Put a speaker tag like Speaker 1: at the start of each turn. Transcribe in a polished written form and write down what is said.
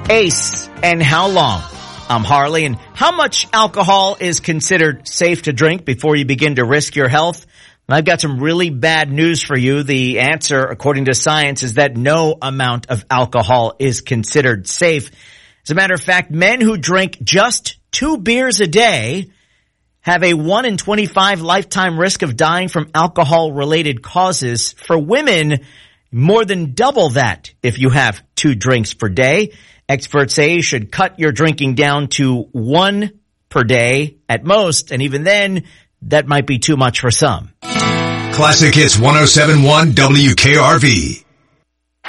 Speaker 1: Ace, and how long? I'm Harley, and how much alcohol is considered safe to drink before you begin to risk your health? And I've got some really bad news for you. The answer, according to science, is that no amount of alcohol is considered safe. As a matter of fact, men who drink just 2 beers a day have a 1 in 25 lifetime risk of dying from alcohol-related causes. For women, more than double that if you have 2 drinks per day. Experts say you should cut your drinking down to 1 per day at most, and even then, that might be too much for some.
Speaker 2: Classic Hits 107.1 WKRV.